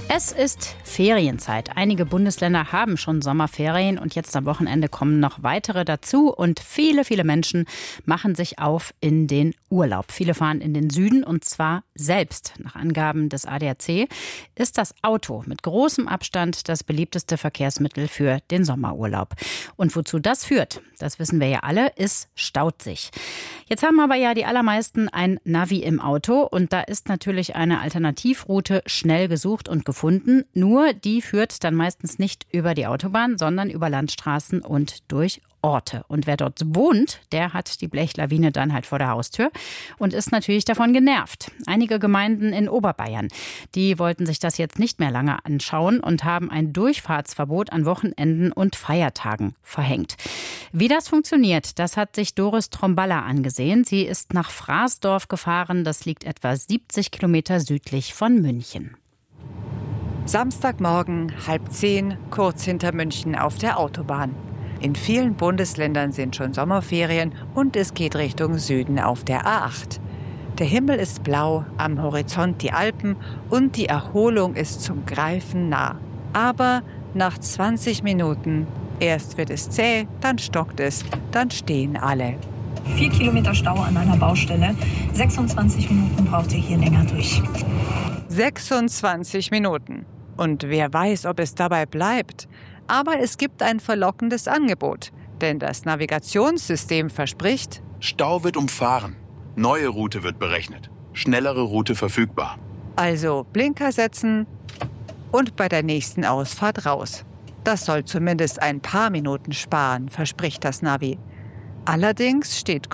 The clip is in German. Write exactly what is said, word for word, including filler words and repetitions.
Es ist Ferienzeit. Einige Bundesländer haben schon Sommerferien und jetzt am Wochenende kommen noch weitere dazu. Und viele, viele Menschen machen sich auf in den Urlaub. Viele fahren in den Süden und zwar selbst. Nach Angaben des A D A C ist das Auto mit großem Abstand das beliebteste Verkehrsmittel für den Sommerurlaub. Und wozu das führt, das wissen wir ja alle, es staut sich. Jetzt haben aber ja die allermeisten ein Navi im Auto und da ist natürlich eine Alternativroute schnell gesucht und gefunden. Nur die führt dann meistens nicht über die Autobahn, sondern über Landstraßen und durch Orte. Und wer dort wohnt, der hat die Blechlawine dann halt vor der Haustür und ist natürlich davon genervt. Einige Gemeinden in Oberbayern, die wollten sich das jetzt nicht mehr lange anschauen und haben ein Durchfahrtsverbot an Wochenenden und Feiertagen verhängt. Wie das funktioniert, das hat sich Doris Tromballa angesehen. Sie ist nach Fraßdorf gefahren, das liegt etwa siebzig Kilometer südlich von München. Samstagmorgen, halb zehn, kurz hinter München auf der Autobahn. In vielen Bundesländern sind schon Sommerferien und es geht Richtung Süden auf der A acht. Der Himmel ist blau, am Horizont die Alpen und die Erholung ist zum Greifen nah. Aber nach zwanzig Minuten, erst wird es zäh, dann stockt es, dann stehen alle. Vier Kilometer Stau an einer Baustelle, sechsundzwanzig Minuten braucht ihr hier länger durch. sechsundzwanzig Minuten. Und wer weiß, ob es dabei bleibt. Aber es gibt ein verlockendes Angebot, denn das Navigationssystem verspricht: Stau wird umfahren, neue Route wird berechnet, schnellere Route verfügbar. Also Blinker setzen und bei der nächsten Ausfahrt raus. Das soll zumindest ein paar Minuten sparen, verspricht das Navi. Allerdings steht